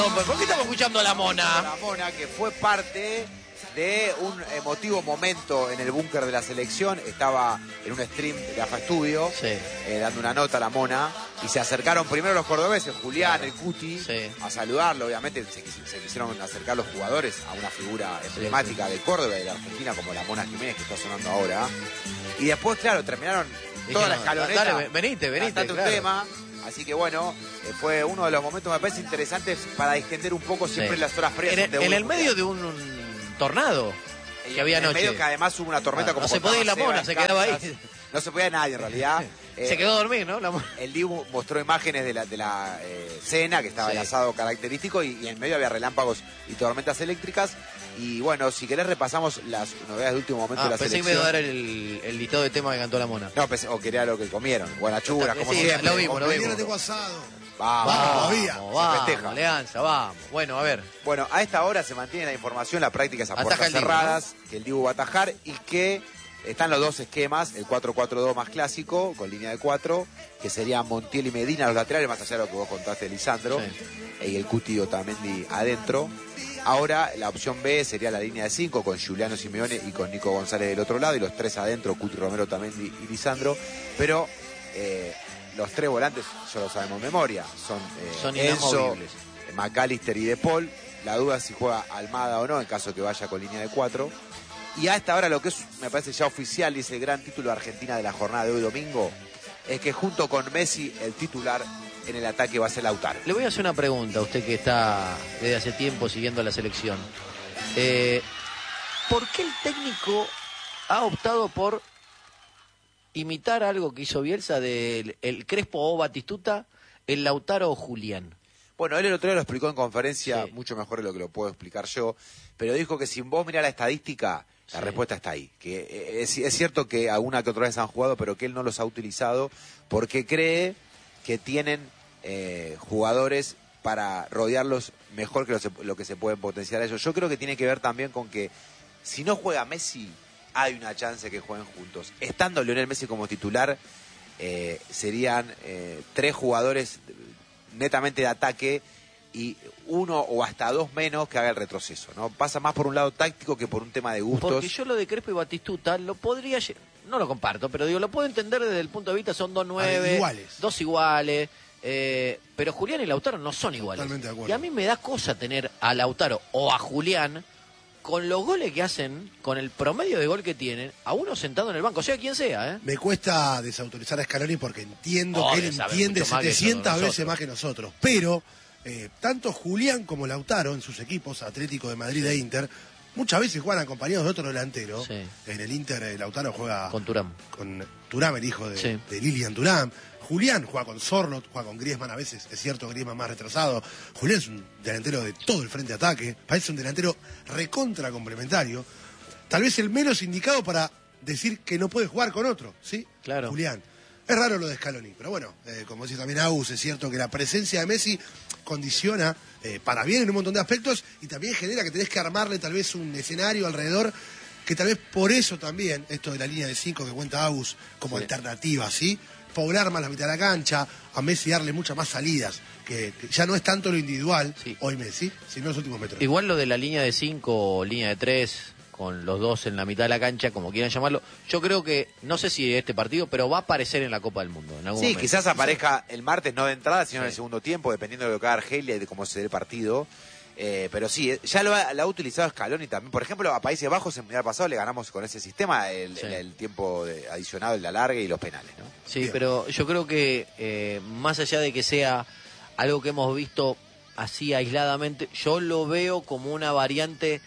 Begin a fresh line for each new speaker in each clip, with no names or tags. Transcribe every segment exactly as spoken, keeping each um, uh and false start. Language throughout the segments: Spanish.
¿Por qué estamos escuchando a la Mona?
La Mona, que fue parte de un emotivo momento en el búnker de la selección. Estaba en un stream de AFA Studio,
sí.
eh, dando una nota a la Mona, y se acercaron primero los cordobeses, Julián, claro. el Cuti,
sí.
a saludarlo. Obviamente se, se quisieron acercar los jugadores a una figura emblemática sí, sí. de Córdoba y de la Argentina, como la Mona Jiménez, que está sonando ahora. Y después, claro, terminaron
y
toda
no,
la escaloneta.
Dale, venite, venite,
claro.
un
tema. Así que bueno, eh, fue uno de los momentos, me parece, interesantes para distender un poco siempre
sí.
las horas previas.
En, el, en el medio de un, un tornado
y,
que había
en
anoche.
En medio que además hubo una tormenta, bueno,
como no se podía ir la Mona, se quedaba ahí.
No se podía nadie en realidad.
eh, se quedó a dormir, ¿no? La...
El Dibu mostró imágenes de la, de la eh, cena, que estaba sí. el asado característico, y, y en medio había relámpagos y tormentas eléctricas. Y bueno, si querés repasamos las novedades de último momento
ah,
de la
pensé
selección.
Pensé que me iba a dar el, el listado de temas que cantó la Mona.
No, pensé, o quería lo que comieron. Buena chura, como
sí,
siempre.
Lo vimos, lo vimos.
tengo asado.
Vamos,
vamos,
todavía.
Vamos, vamos Alianza, vamos. Bueno, a ver.
Bueno, a esta hora se mantiene la información, la práctica es a puertas cerradas, Dibu, ¿no? que el Dibu va a atajar y que están los dos esquemas, el cuatro cuatro dos más clásico, con línea de cuatro, que serían Montiel y Medina los laterales, más allá de lo que vos contaste, Lisandro, sí. y el Cuti Otamendi adentro. Ahora la opción B sería la línea de cinco, con Giuliano Simeone y con Nico González del otro lado, y los tres adentro, Cuti, Romero, Otamendi y Lisandro, pero eh, los tres volantes ya lo sabemos de memoria, son, eh,
son
Enzo, McAllister y De Paul. La duda es si juega Almada o no, en caso que vaya con línea de cuatro. Y a esta hora lo que es, me parece ya oficial, dice el gran título de Argentina de la jornada de hoy domingo, es que junto con Messi, el titular en el ataque va a ser Lautaro.
Le voy a hacer una pregunta a usted que está desde hace tiempo siguiendo la selección. Eh, ¿Por qué el técnico ha optado por imitar algo que hizo Bielsa del el Crespo o Batistuta, el Lautaro o Julián?
Bueno, él el otro día lo explicó en conferencia, sí. mucho mejor de lo que lo puedo explicar yo, pero dijo que si vos mirás la estadística, la sí. respuesta está ahí. Que es, es cierto que alguna que otra vez han jugado, pero que él no los ha utilizado porque cree que tienen eh, jugadores para rodearlos mejor que lo, lo que se pueden potenciar a ellos. Yo creo que tiene que ver también con que si no juega Messi, hay una chance que jueguen juntos. Estando Lionel Messi como titular, eh, serían eh, tres jugadores netamente de ataque y uno o hasta dos menos que haga el retroceso, ¿no? Pasa más por un lado táctico que por un tema de gustos.
Porque yo lo de Crespo y Batistuta lo podría, no lo comparto, pero digo, lo puedo entender desde el punto de vista, son dos nueve,
iguales.
dos iguales, eh, pero Julián y Lautaro no son iguales.
Totalmente de acuerdo.
Y a mí me da cosa tener a Lautaro o a Julián con los goles que hacen, con el promedio de gol que tienen, a uno sentado en el banco, sea quien sea, ¿eh?
Me cuesta desautorizar a Scaloni porque entiendo
oh,
que él entiende setecientas veces más que nosotros, pero eh, tanto Julián como Lautaro en sus equipos, Atlético de Madrid e Inter, muchas veces juegan acompañados de otro delantero.
Sí.
En el Inter eh, Lautaro juega
con Thuram,
con Thuram, el hijo de,
sí.
de Lilian Thuram. Julián juega con Sorlot, juega con Griezmann a veces, es cierto, Griezmann más retrasado. Julián es un delantero de todo el frente de ataque, parece un delantero recontra complementario. Tal vez el menos indicado para decir que no puede jugar con otro, ¿sí?
Claro.
Julián. Es raro lo de Scaloni, pero bueno, eh, como dice también Agus, es cierto que la presencia de Messi condiciona eh, para bien en un montón de aspectos y también genera que tenés que armarle tal vez un escenario alrededor que tal vez por eso también, esto de la línea de cinco que cuenta Agus como sí. alternativa, ¿sí? Poblar más la mitad de la cancha, a Messi darle muchas más salidas, que, que ya no es tanto lo individual, sí. hoy Messi, sino los últimos metros.
Igual lo de la línea de cinco o línea de tres, con los dos en la mitad de la cancha, como quieran llamarlo, yo creo que, no sé si este partido, pero va a aparecer en la Copa del Mundo. En algún
sí,
momento.
quizás aparezca el martes, no de entrada, sino sí. en el segundo tiempo, dependiendo de lo que haga Argelia y de cómo se dé el partido. Eh, pero sí, ya lo ha, lo ha utilizado Scaloni también. Por ejemplo, a Países Bajos en el Mundial pasado le ganamos con ese sistema el, sí. el, el tiempo de, adicionado, el de alargue y los penales, ¿no?
Sí, Bien. Pero yo creo que eh, más allá de que sea algo que hemos visto así aisladamente, yo lo veo como una variante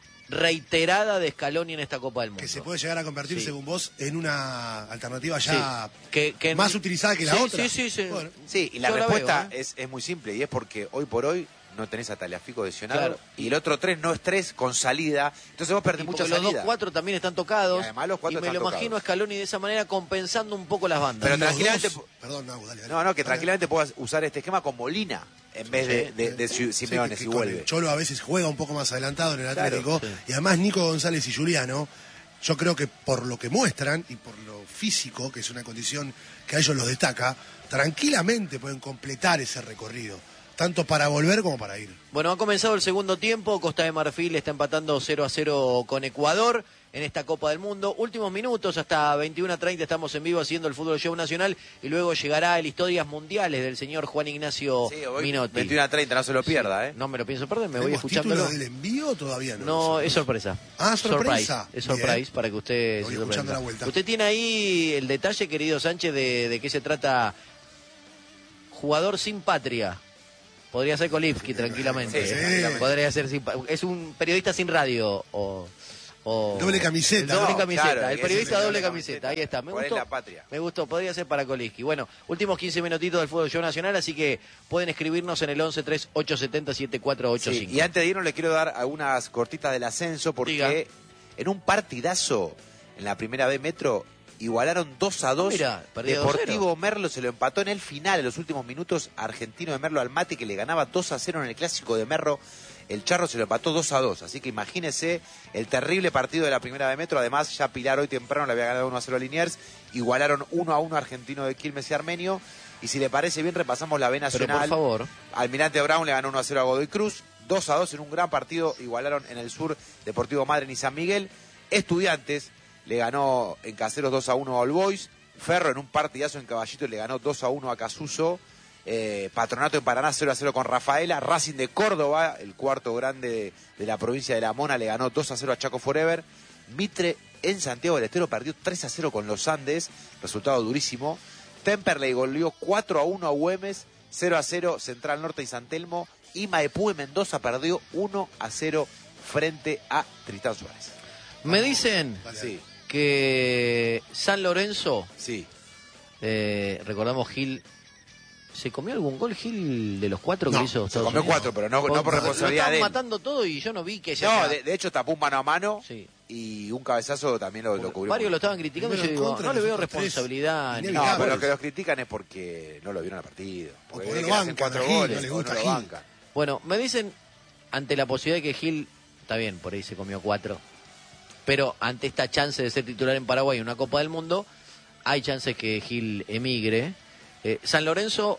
reiterada de Scaloni en esta Copa del Mundo.
Que se puede llegar a convertir, sí. según vos, en una alternativa ya
sí. que, que
más
en...
utilizada que la
sí,
otra.
Sí, sí, sí.
Bueno, sí, y la
yo
respuesta
la veo, ¿eh?
es, es muy simple, y es porque hoy por hoy no tenés a Tagliafico lesionado,
claro.
y el otro tres no es tres con salida, entonces vos perdés mucha salida.
Los dos cuatro también están tocados,
y además los cuatro
y me lo
tocados.
Imagino a Scaloni de esa manera compensando un poco las bandas.
Pero tranquilamente,
dos... Perdón, no, dale, dale.
no, no, que tranquilamente puedas usar este esquema con Molina en vez de, de, de, de Simeone,
sí,
si vuelve.
El Cholo a veces juega un poco más adelantado en el Atlético,
claro, sí.
y además Nico González y Giuliano, yo creo que por lo que muestran y por lo físico, que es una condición que a ellos los destaca, tranquilamente pueden completar ese recorrido. tanto para volver como para ir.
Bueno, ha comenzado el segundo tiempo, Costa de Marfil está empatando cero a cero con Ecuador en esta Copa del Mundo. Últimos minutos, hasta veintiuno a treinta estamos en vivo haciendo el Fútbol Show Nacional y luego llegará el Historias Mundiales del señor Juan Ignacio
sí, hoy,
Minotti.
veintiuno a treinta, no se lo pierda, ¿eh?
No me lo pienso perder, me voy
¿Tenemos
escuchándolo.
título del envío o todavía no?
No, es sorpresa.
Ah, sorpresa.
Surprise, es surprise
Bien.
para que usted
Voy
se
escuchando
sorprenda.
la vuelta.
Usted tiene ahí el detalle, querido Sánchez, de, de qué se trata. Jugador sin patria. Podría ser Kolivsky tranquilamente.
Sí, sí.
Podría ser sin pa- es un periodista sin radio o, o
Doble camiseta.
el doble
No,
camiseta,
claro,
el
ese
periodista
es el
doble
doble
camiseta.
camiseta.
Ahí está. Me
¿Cuál es
gustó.
la patria?
Me gustó, podría ser para Kolivsky. Bueno, últimos quince minutitos del Fútbol Show Nacional, así que pueden escribirnos en el once tres ocho siete cero siete cuatro ocho cinco.
Sí, y antes de irnos le quiero dar algunas cortitas del ascenso porque
Diga.
en un partidazo en la primera B Metro igualaron dos a dos.
Ah, mira, perdía dos cero.
Deportivo Merlo se lo empató en el final, en los últimos minutos. Argentino de Merlo al Mate, que le ganaba dos a cero en el clásico de Merlo. El Charro se lo empató dos a dos. Así que imagínese el terrible partido de la primera B Metro. Además, ya Pilar hoy temprano le había ganado uno a cero a Liniers. Igualaron uno a uno Argentino de Quilmes y Armenio. Y si le parece bien, repasamos la B
Pero
Nacional.
por favor.
Almirante Brown le ganó uno a cero a Godoy Cruz. dos a dos en un gran partido. Igualaron en el sur Deportivo Madryn y San Miguel. Estudiantes le ganó en Caseros dos a uno a All Boys. Ferro en un partidazo en Caballito le ganó dos a uno a Casuso. Eh, Patronato en Paraná cero a cero con Rafaela. Racing de Córdoba, el cuarto grande de, de la provincia de La Mona, le ganó dos a cero a Chaco Forever. Mitre en Santiago del Estero perdió tres a cero con los Andes, resultado durísimo. Temperley goleó cuatro a uno a Güemes, cero a cero Central Norte y San Telmo. Y Maipú en Mendoza perdió uno a cero frente a Tristán Suárez.
Me dicen
Sí,
que San Lorenzo,
sí.
eh, recordamos Gil, ¿se comió algún gol Gil de los cuatro que
No,
hizo
Se
Estados
comió
Unidos?
cuatro, pero no, no por
Lo
responsabilidad
estaban
de él.
matando todo y yo no vi que
No,
haya...
de, de hecho tapó un mano a mano
Sí.
y un cabezazo también lo, lo cubrió.
Varios lo estaban criticando y yo
Primero en
digo,
contra,
no le veo
nosotros tres.
responsabilidad. ni-
No,
Inevitable.
pero los que los critican es porque no lo vieron al partido. Porque
porque
ven
lo
que le hacen
bancan
cuatro
a Gil,
goles
no le
o
gusta
no lo
Gil.
bancan.
Bueno, me dicen, ante la posibilidad de que Gil, está bien, por ahí se comió cuatro, pero ante esta chance de ser titular en Paraguay en una Copa del Mundo, hay chances que Gil emigre. Eh, San Lorenzo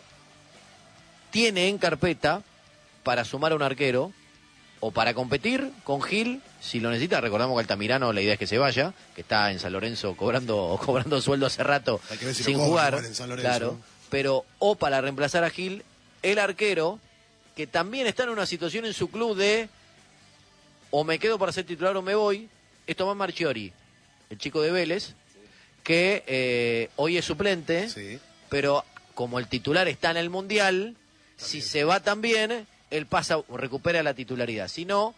tiene en carpeta para sumar a un arquero o para competir con Gil, si lo necesita. Recordamos que Altamirano, la idea es que se vaya, que está en San Lorenzo cobrando cobrando sueldo hace rato
Hay que ver si
sin
lo cobra
jugar,
igual en San Lorenzo,
claro,
¿no?
pero o para reemplazar a Gil, el arquero que también está en una situación en su club de o me quedo para ser titular o me voy, es Tomás Marchiori, el chico de Vélez, que eh, hoy es suplente,
Sí.
pero como el titular está en el Mundial, si se va también, él pasa, recupera la titularidad. Si no,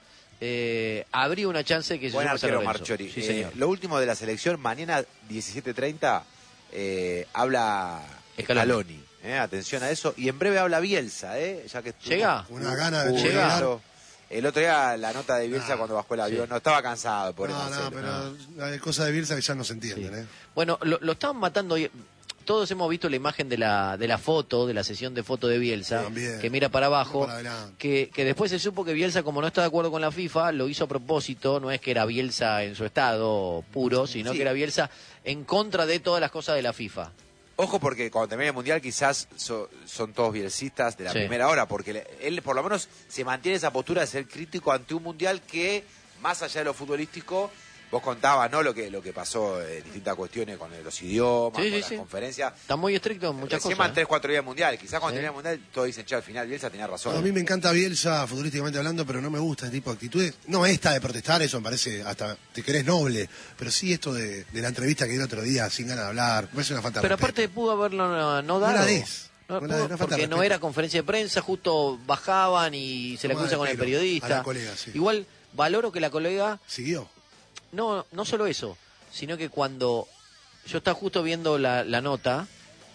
eh, habría una chance que se
Buen
sume a San
arquero
Lorenzo.
Marchiori.
Sí,
Eh,
señor.
lo último de la selección, mañana diecisiete treinta eh, habla
Scaloni.
Scaloni. eh, atención a eso. Y en breve habla Bielsa, ¿eh? Ya que estuvo-
¿Llega?
Una gana de
Hubo
Llega.
eso. El otro día la nota de Bielsa
Nah,
cuando bajó el avión,
sí.
no estaba cansado por
No,
eso.
no, pero hay cosas de Bielsa que ya no se entienden,
Sí.
¿eh?
Bueno, lo, lo estaban matando hoy. Todos hemos visto la imagen de la, de la foto, de la sesión de foto de Bielsa,
También.
que mira para abajo,
Mira para adelante.
que, que después se supo que Bielsa, como no está de acuerdo con la FIFA, lo hizo a propósito, no es que era Bielsa en su estado puro, sino
Sí.
que era Bielsa en contra de todas las cosas de la FIFA.
Ojo porque cuando termine el Mundial quizás so- son todos bielcistas de la
Sí.
primera hora, porque le- él por lo menos se mantiene esa postura de ser crítico ante un Mundial que, más allá de lo futbolístico, vos contabas, ¿no? Lo que lo que pasó en distintas cuestiones con los idiomas,
Sí,
con
sí,
las
sí.
conferencias.
Está muy estricto en muchas
Recién
cosas.
van
¿eh?
tres, cuatro días del Mundial. Quizás cuando
Sí.
termine el Mundial todos dicen, che, al final Bielsa tenía razón.
A mí me encanta Bielsa futbolísticamente hablando, pero no me gusta este tipo de actitudes. No esta de protestar, eso me parece hasta te querés noble. Pero sí esto de, de la entrevista que dio el otro día sin ganas de hablar. Me parece una falta de
Pero
respeto.
aparte pudo haberlo no, no dado.
la des.
No,
No la
pudo,
des, no falta
porque
de
no
respeto.
era conferencia de prensa, justo bajaban y se le
Tomaba
acusa
el
con el
pelo
periodista.
a la colega, sí.
Igual valoro que la colega
Siguió.
No, no solo eso, sino que cuando yo estaba justo viendo la, la nota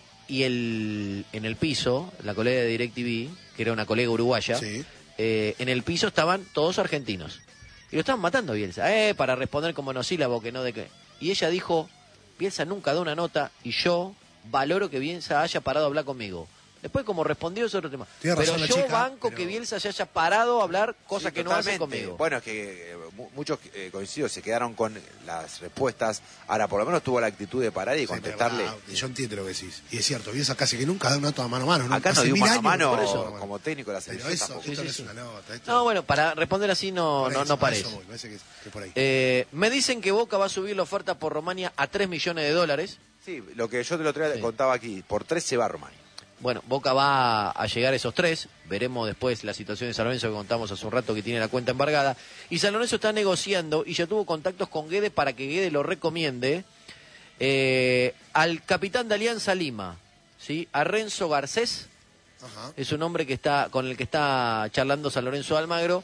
y el en el piso, la colega de DirecTV, que era una colega uruguaya,
Sí.
eh, en el piso estaban todos argentinos. Y lo estaban matando a Bielsa, eh, para responder como monosílabo, que no de qué. Y ella dijo, Bielsa nunca da una nota y yo valoro que Bielsa haya parado a hablar conmigo. Después como respondió es otro tema.
Tiene
Pero
razón la
yo
chica,
banco
pero-
que Bielsa se haya parado a hablar cosas
Sí,
que no hace
totalmente.
conmigo.
Bueno, es que eh, mu- muchos eh, coincido, se quedaron con las respuestas. Ahora, por lo menos tuvo la actitud de parar y
Sí, pero,
contestarle.
ah, yo entiendo lo que decís. Y es cierto, Bielsa casi que nunca da una nota mano a mano.
Acá no
Hace
dio
mil
mano a
años,
mano
por eso.
como técnico de la
Pero
selección
eso,
tampoco.
esto
Sí,
no
sí,
es una nota. Esto
No, bueno, para responder así no,
por
no,
eso,
no
por
parece.
eso voy, parece que, que por ahí.
Eh, me dicen que Boca va a subir la oferta por Romania a tres millones de dólares.
Sí, lo que yo te lo otro día
Sí.
contaba aquí, por tres se va a Romania.
Bueno, Boca va a llegar a esos tres. Veremos después la situación de San Lorenzo que contamos hace un rato que tiene la cuenta embargada. Y San Lorenzo está negociando y ya tuvo contactos con Guede para que Guede lo recomiende eh, al capitán de Alianza Lima, ¿sí? A Renzo Garcés.
Ajá.
Es un hombre que está con el que está charlando San Lorenzo de Almagro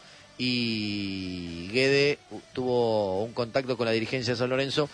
y Guede uh, tuvo un contacto con la dirigencia de San Lorenzo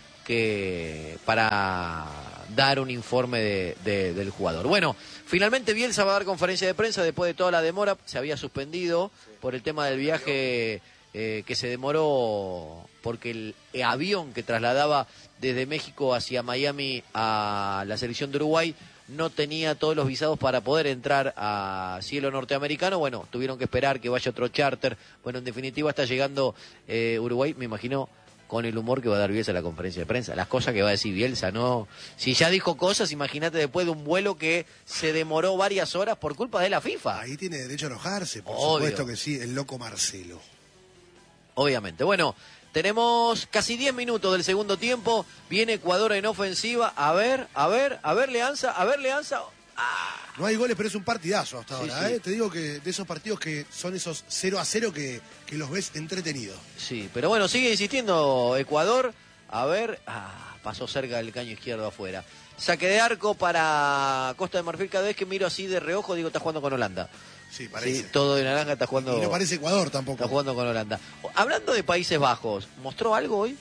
que para dar un informe de, de- del jugador. Bueno, finalmente Bielsa va a dar conferencia de prensa después de toda la demora. Se había suspendido por el tema del viaje eh, que se demoró porque el eh, avión que trasladaba desde México hacia Miami a la selección de Uruguay no tenía todos los visados para poder entrar a cielo norteamericano. Bueno, tuvieron que esperar que vaya otro charter. Bueno, en definitiva está llegando eh, Uruguay, me imagino, con el humor que va a dar Bielsa a la conferencia de prensa. Las cosas que va a decir Bielsa, ¿no? Si ya dijo cosas, imagínate después de un vuelo que se demoró varias horas por culpa de la FIFA.
Ahí tiene derecho a enojarse, por
Obvio.
supuesto que sí, el loco Marcelo.
Obviamente. Bueno, tenemos casi diez minutos del segundo tiempo. Viene Ecuador en ofensiva. A ver, a ver, a ver, Leanza, a ver, Leanza. Ah,
No hay goles, pero es un partidazo hasta
Sí,
ahora.
sí.
¿eh? Te digo que de esos partidos que son esos cero a cero que, que los ves entretenidos.
sí, pero bueno, sigue insistiendo Ecuador. A ver, ah, pasó cerca del caño izquierdo afuera. Saque de arco para Costa de Marfil. Cada vez que miro así de reojo, digo, está jugando con Holanda.
Sí, parece.
Sí, todo de naranja está jugando.
Y no parece Ecuador tampoco.
Está jugando con Holanda. Hablando de Países Bajos, ¿mostró algo hoy?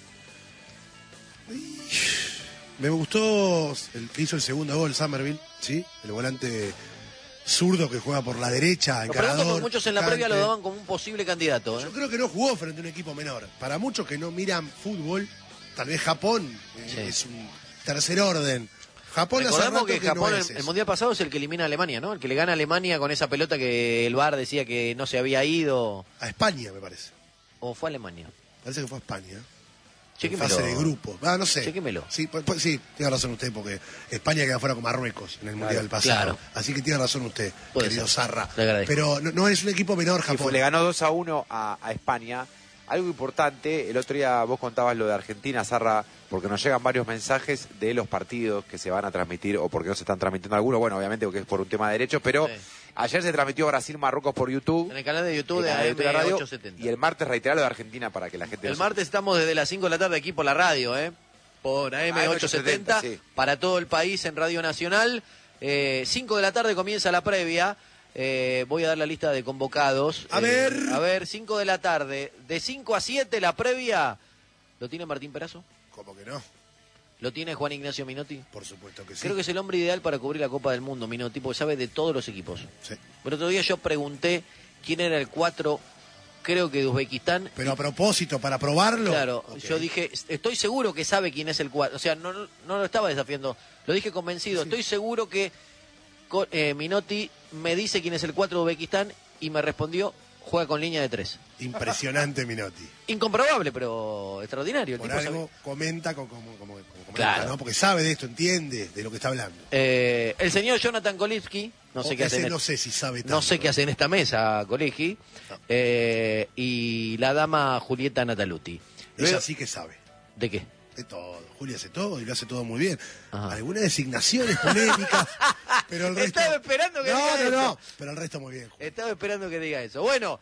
Me gustó el que hizo el segundo gol, Somerville, ¿sí? El volante zurdo que juega por la derecha,
Lo pregunto
encarador.
porque muchos en la previa lo
picante.
daban como un posible candidato. ¿eh?
Yo creo que no jugó frente a un equipo menor. Para muchos que no miran fútbol, tal vez Japón eh,
Sí.
es un tercer orden. Japón hace
Recordemos
rato
que
que
Japón,
no
el,
es
el
eso.
mundial pasado es el que elimina a Alemania, ¿no? El que le gana a Alemania con esa pelota que el V A R decía que no se había ido.
A España, me parece.
¿O fue a Alemania?
Parece que fue a España. En
Chéquemelo.
fase de grupo. Ah, no sé.
Chéquemelo.
Sí, pues, pues, sí, tiene razón usted, porque España queda fuera con Marruecos en el Mundial pasado.
claro.
Así que tiene razón usted,
Puede
querido
ser.
Zarra.
Le agradezco.
Pero no, no es un equipo menor
Y
Japón.
fue- le ganó dos a uno a, a España. Algo importante, el otro día vos contabas lo de Argentina, Zarra, porque nos llegan varios mensajes de los partidos que se van a transmitir o porque no se están transmitiendo algunos, bueno, obviamente porque es por un tema de derechos, pero
Sí.
ayer se transmitió Brasil-Marruecos por YouTube.
En el canal de YouTube
el
de
canal
A
YouTube de
M
radio,
ochocientos setenta.
y el martes reiterar lo de Argentina para que la gente...
El
lo
martes estamos desde las cinco de la tarde aquí por la radio, ¿eh? Por A M ochocientos setenta,
sí.
para todo el país en Radio Nacional. Eh, cinco de la tarde comienza la previa. Eh, voy a dar la lista de convocados.
A
Eh,
ver.
A ver, cinco de la tarde. De cinco a siete la previa. ¿Lo tiene Martín Perazo?
Como que no,
¿Lo tiene Juan Ignacio Minotti?
por supuesto que sí.
Creo que es el hombre ideal para cubrir la Copa del Mundo, Minotti, porque sabe de todos los equipos.
Sí.
El otro día yo pregunté quién era el cuatro, creo que de Uzbekistán.
Pero a propósito, para probarlo.
Claro,
Ok.
yo dije, estoy seguro que sabe quién es el cuatro. O sea, no, no, no lo estaba desafiando, lo dije convencido.
Sí.
Estoy seguro que co- eh, Minotti me dice quién es el cuatro de Uzbekistán y me respondió, juega con línea de tres.
Impresionante Minotti.
Incomprobable, pero extraordinario. El
Por
tipo
algo
sabe.
comenta como, como, como, como comenta,
Claro.
¿no? Porque sabe de esto, entiende de lo que está hablando.
Eh, el señor Jonathan Kolipski, no sé
O
qué hace
ese
en
no
este-
sé si sabe tanto.
no sé qué hace en esta mesa, Kolipski, eh, y la dama Julieta Nataluti.
Ella
Luego-
sí que sabe.
¿De qué?
De todo. Julia hace todo y lo hace todo muy bien.
Ajá.
Algunas designaciones polémicas, pero el resto...
Estaba esperando que
no,
diga
no, no,
eso.
pero el resto muy bien. Julia.
Estaba esperando que diga eso. Bueno,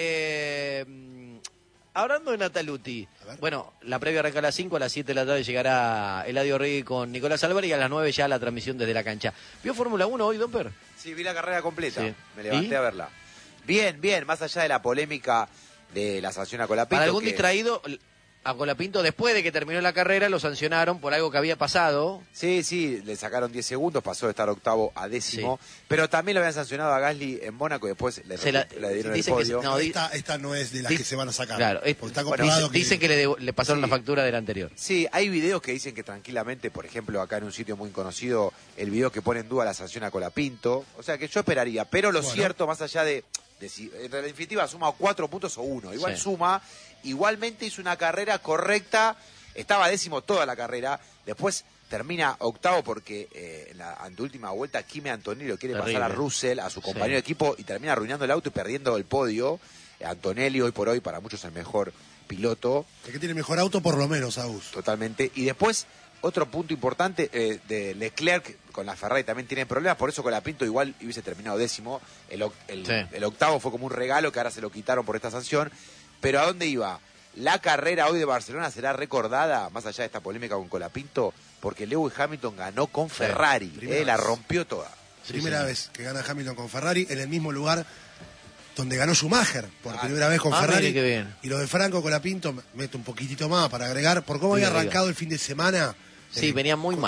eh, hablando de Nataluti,
A ver.
bueno, la previa arranca a las cinco, a las siete de la tarde llegará Eladio Regui con Nicolás Álvarez y a las nueve ya la transmisión desde la cancha. ¿Vio Fórmula uno hoy, Domper?
Sí, vi la carrera completa,
Sí.
me levanté
¿Y?
a verla. Bien, bien, más allá de la polémica de la sanción a Colapinto.
Para algún
que-
distraído, a Colapinto después de que terminó la carrera lo sancionaron por algo que había pasado.
Sí, sí, le sacaron diez segundos, pasó de estar octavo a décimo, pero también lo habían sancionado a Gasly en Mónaco y después le,
Se la-
le dieron el
dicen que se-
podio.
no, di-
esta, esta no es de las
di-
que se van a sacar.
Claro, es-
porque está
bueno,
comprobado
dicen,
que...
dicen que le, devo- le pasaron
Sí.
la factura del anterior.
Sí, hay videos que dicen que tranquilamente, por ejemplo, acá en un sitio muy conocido, el video que pone en duda la sanción a Colapinto, o sea que yo esperaría, pero lo
Bueno.
cierto, más allá de En definitiva suma cuatro puntos o uno. Igual
sí.
suma. Igualmente hizo una carrera correcta. Estaba décimo toda la carrera. Después termina octavo porque eh, en la anteúltima vuelta Kimi Antonelli lo quiere
Terrible.
pasar a Russell, a su compañero
Sí.
de equipo, y termina arruinando el auto y perdiendo el podio. Antonelli hoy por hoy para muchos el mejor piloto.
El que tiene mejor auto por lo menos, Agus.
Totalmente. Y después, otro punto importante eh, de Leclerc con la Ferrari también tiene problemas, por eso con la Pinto igual hubiese terminado décimo. El, oc- el,
Sí.
el octavo fue como un regalo que ahora se lo quitaron por esta sanción. Pero ¿a dónde iba? La carrera hoy de Barcelona será recordada, más allá de esta polémica con Colapinto, porque Lewis Hamilton ganó con
Sí.
Ferrari,
Primera
eh, la
vez.
rompió toda.
Sí,
Primera
señor.
vez que gana Hamilton con Ferrari en el mismo lugar donde ganó Schumacher por
Ah.
primera vez con
Ah,
Ferrari.
mire qué bien.
Y lo de Franco Colapinto, meto un poquitito más para agregar, por cómo
Diga,
había
diga.
arrancado el fin de semana.
Sí,
eh,
venía muy mal.